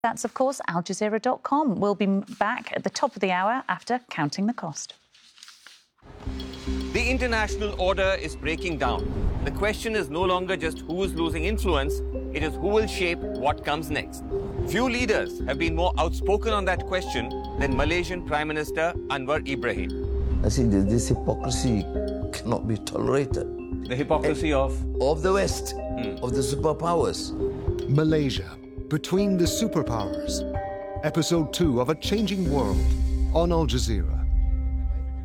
That's, of course, aljazeera.com. We'll be back at the top of the hour after counting the cost. The international order is breaking down. The question is no longer just who is losing influence, it is who will shape what comes next. Few leaders have been more outspoken on that question than Malaysian Prime Minister Anwar Ibrahim. I think that this hypocrisy cannot be tolerated. The hypocrisy of the West, of the superpowers. Malaysia, Between the Superpowers. Episode 2 of A Changing World on Al Jazeera.